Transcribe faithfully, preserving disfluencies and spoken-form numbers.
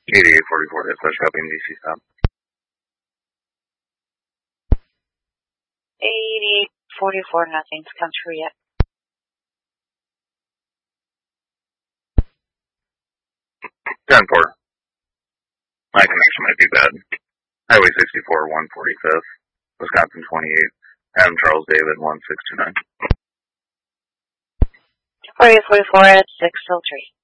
eighty-eight forty-four, dispatch copy, D C stop. eighty-eight forty-four, nothing's come through yet. ten four. My connection might be bad. Highway sixty-four, one forty-fifth, Wisconsin twenty-eight, M. Charles David, one six two nine. forty-eight forty-four at six oh three.